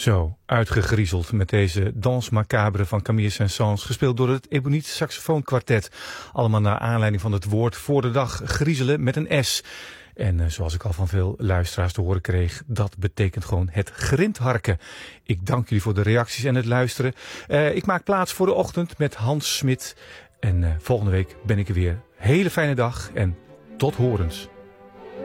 Zo, uitgegriezeld met deze Danse Macabre van Camille Saint-Saëns, gespeeld door het Eboniet Saxofoonkwartet. Allemaal naar aanleiding van het woord voor de dag, griezelen met een S. En zoals ik al van veel luisteraars te horen kreeg, dat betekent gewoon het grindharken. Ik dank jullie voor de reacties en het luisteren. Ik maak plaats voor de ochtend met Hans Smit. En volgende week ben ik er weer. Hele fijne dag en tot horens.